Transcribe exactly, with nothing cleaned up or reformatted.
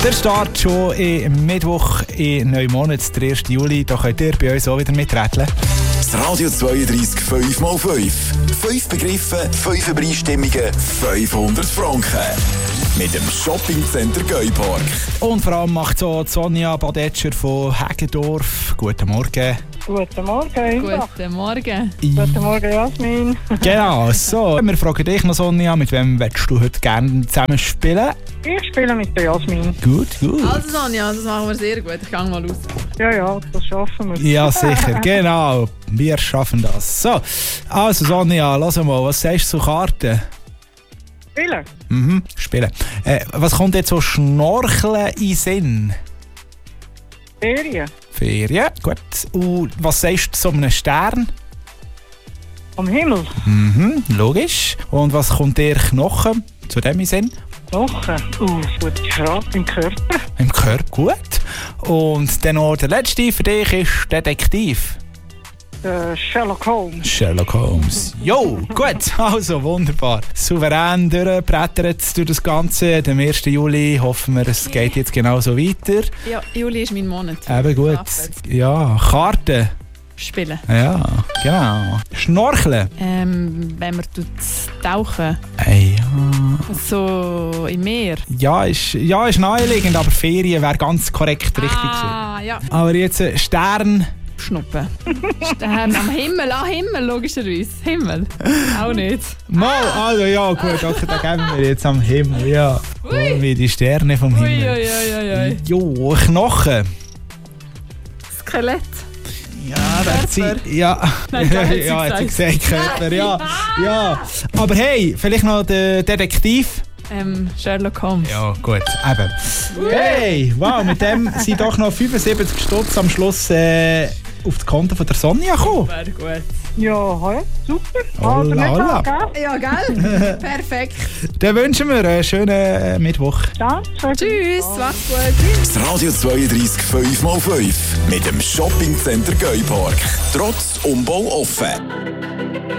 Der Start schon im Mittwoch im neuen Monat, der ersten Juli. Da könnt ihr bei uns auch wieder miträtseln. Das Radio zweiunddreißig fünf mal fünf. Fünf Begriffe, fünf Übereinstimmungen, fünfhundert Franken. Mit dem Shoppingcenter Geupark. Und vor allem macht so Sonja Badetscher von Heggendorf. Guten Morgen. Guten Morgen. Guten Morgen. Guten Morgen, Jasmin. Genau, so. Wir fragen dich noch, Sonja, mit wem willst du heute gerne zusammen spielen? Ich spiele mit der Jasmin. Gut, gut. Also Sonja, das machen wir sehr gut. Ich gehe mal raus. Ja, ja, das schaffen wir. Ja, sicher, genau. Wir schaffen das. So, also Sonja, lass mal, was sagst du zu Karten? Spielen? Mhm, spielen. Äh, was kommt jetzt so Schnorcheln in den Sinn? Ferien? Ferien, gut. Und was sagst du zu einem Stern? Am Himmel? Mhm, logisch. Und was kommt dir Knochen zu dem in den Sinn? Knochen? Uh, gute Frage. Im Körper? Im Körper, gut. Und dann noch der letzte für dich ist Detektiv. Äh, Sherlock Holmes. Sherlock Holmes. Jo, gut, also wunderbar. Souverän durchbrettert durch das Ganze. Am ersten Juli hoffen wir, es geht jetzt genauso weiter. Ja, Juli ist mein Monat. Eben gut. Ja, Karten. Spielen. Ja, genau. Schnorcheln. Ähm, wenn man tut tauchen. Äh, ja. So im Meer. Ja, ist, ja, ist naheliegend, aber Ferien wäre ganz korrekt richtig gewesen. Ah, ja. Aber jetzt äh, Stern. Schnuppen. Stern am Himmel. Ah, Himmel, logischerweise. Himmel. Auch nicht. Mal, also ja, gut, okay, da geben wir jetzt am Himmel, ja. Oh, wie die Sterne vom Ui, Himmel. ui, ui, ui. Jo, Knochen. Skelett. Ja, der Zeit. Ja, Nein, ja, hat sie ja, hat sie gesagt. gesagt, Körper, ja. Ja. Aber hey, vielleicht noch der Detektiv. Ähm, Sherlock Holmes. Ja, gut, eben. Hey, wow, mit dem sind doch noch fünfundsiebzig Stutz am Schluss äh, auf das Konto von der Sonja gekommen. Wäre gut. Ja, hey, super. Holla, Also nicht holla. wahr, gell? Ja, gell? Perfekt. Dann wünschen wir einen schönen äh, Mittwoch. Danke. Tschüss, mach's gut. Das Radio zweiunddreißig fünf mal fünf. Mit dem Shoppingcenter Geupark. Trotz Umbau offen.